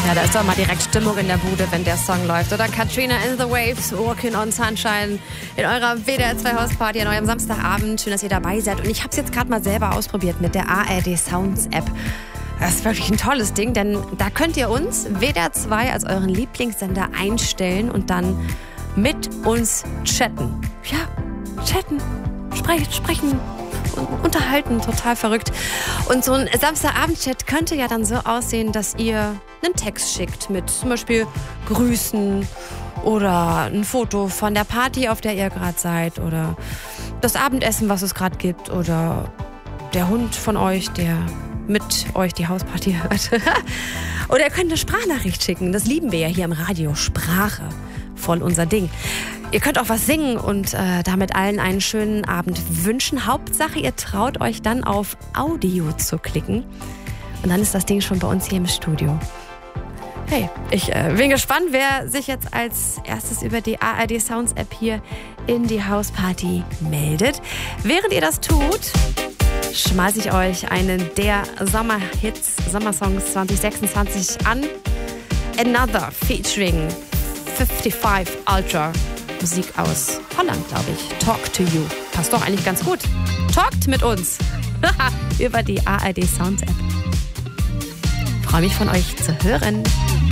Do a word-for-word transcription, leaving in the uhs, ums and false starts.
Ja, da ist doch mal direkt Stimmung in der Bude, wenn der Song läuft. Oder Katrina and the Waves, Walking on Sunshine in eurer W D R zwei Hausparty an eurem Samstagabend. Schön, dass ihr dabei seid. Und ich habe es jetzt gerade mal selber ausprobiert mit der A R D Sounds App. Das ist wirklich ein tolles Ding, denn da könnt ihr uns W D R zwei als euren Lieblingssender einstellen und dann mit uns chatten. Ja, chatten, sprechen, sprechen. Unterhalten, total verrückt. Und so ein Samstagabend-Chat könnte ja dann so aussehen, dass ihr einen Text schickt mit zum Beispiel Grüßen oder ein Foto von der Party, auf der ihr gerade seid oder das Abendessen, was es gerade gibt oder der Hund von euch, der mit euch die Hausparty hört. Oder ihr könnt eine Sprachnachricht schicken. Das lieben wir ja hier im Radio. Sprache. Voll unser Ding. Ihr könnt auch was singen und äh, damit allen einen schönen Abend wünschen. Hauptsache, ihr traut euch dann auf Audio zu klicken. Und dann ist das Ding schon bei uns hier im Studio. Hey, ich äh, bin gespannt, wer sich jetzt als erstes über die A R D Sounds App hier in die Hausparty meldet. Während ihr das tut, schmeiße ich euch einen der Sommerhits, Sommersongs zwanzig sechsundzwanzig an. Another featuring fünfundfünfzig Ultra. Musik aus Holland, glaube ich. Talk to You. Passt doch eigentlich ganz gut. Talkt mit uns. Über die A R D Sounds App. Freue mich von euch zu hören.